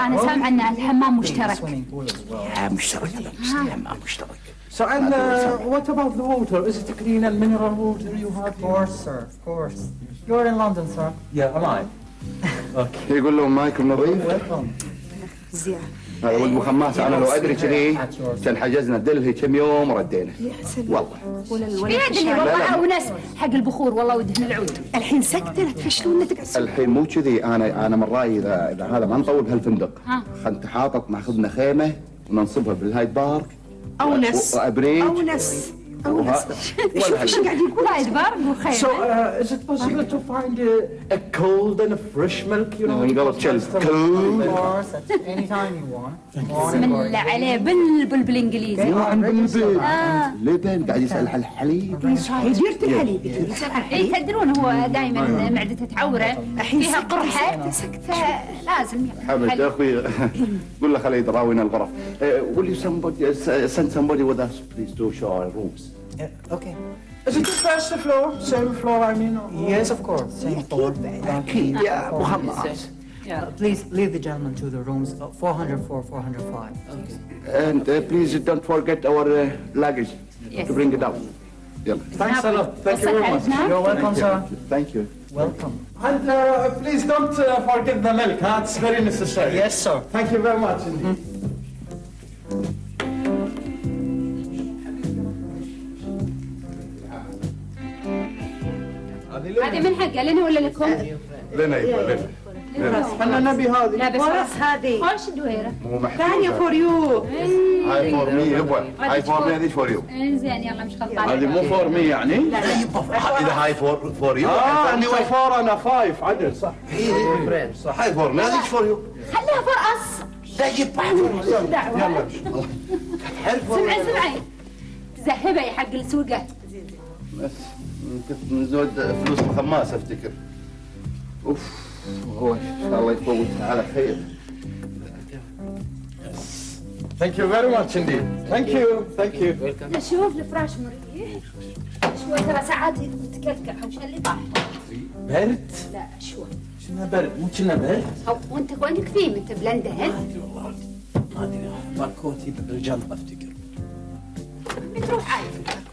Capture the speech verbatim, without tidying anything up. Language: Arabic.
انا سامعه ان الحمام مشترك. يا مشترك حمام مشترك. So and uh, what about the water? Is it clean and mineral water you have? Of course, sir. Of course. You're in London, sir. Yeah, am I? Okay. يقول لهم مايكل نظيف. Welcome. زين. هذا ولد مخماس، انا لو ادري كذي كان حجزنا دلهي كم يوم وردينا. يا سلام. والله. ولا يا الولد دلي والله وناس حق البخور والله ودهن العود. الحين سكتة لا تفشلون تقعد. الحين مو كذي، انا انا من رايي اذا اذا هذا ما نطول بهالفندق ها. خلنا نتحاطط ناخذنا خيمه وننصبها بالهايد بارك أو نس. وابريج أو نس. أو نس. شوف ايش قاعد يقول. وايد بارد وخير. So uh, is it possible to find a, a cold and a fresh milk? You know. نقلب تشيل Of كل course, at any time you want. بسم الله عليه بلبل بالانجليزي. عن بالبيت آه. لبن قاعد يسال على الحليب. ديرة الحليب يسأل عن اي الحليب. تدرون هو دائما معدته تعوره الحين فيها سكتة، قرحه سكتة، فلازم حمد يا اخوي قول له خليه يراوينا الغرف. Uh, will you somebody uh, send somebody with us please to show our rooms. Yeah, okay. Is it the first floor? Same floor, I mean. Or... Yes, of course. Same floor. اكيد يا ابو حماس. Uh, please lead the gentleman to the rooms uh, four hundred four, four hundred five. And uh, please don't forget our uh, luggage Yes. to bring it down. يلا. Thanks a lot. Thank you very much. You're welcome, sir. Thank you. Welcome. And uh, please don't uh, forget the milk. Huh? It's very necessary. Yes, sir. Thank you very much indeed. هذه من حقه لنا ولا لكم؟ لنا يبغى لنا. احنا نبي هذه. لا بس ورث هذه. خوش دويره. مو محتاج. ثانية فور يو. هاي فور مي يبغى. هاي فور مي هذه فور يو. انزين يلا مش غلطان. هذه مو فور مي يعني؟ لا يبغى اذا هاي فور فور يو. اه انت فور انا فايف عدل صح. صح هاي فور مي هذه فور يو. خليها فرقص. لا يبغى فور مي. دعوه. سمعي سمعي. ذهبي حق السوقات. بس كنت من زود فلوس الخماس افتكر. اوف هو ان شاء الله يفوت على خير. Thank you very much indeed. Thank you. Thank you. شوف الفراش مريح. شوي ترى ساعات تكلكع وش اللي طاح. برد؟ لا شوي. شنو برد؟ مو كنا برد؟ أو وانت وينك فيه انت بلندن؟ ما ادري ماركوتي بالجنطه افتكر. بتروح عادي.